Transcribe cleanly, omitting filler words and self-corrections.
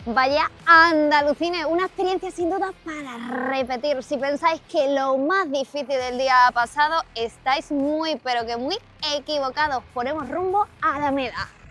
Vaya Andalucines, una experiencia sin duda para repetir. Si pensáis que lo más difícil del día pasado, estáis muy, pero que muy equivocados. Ponemos rumbo a Alameda.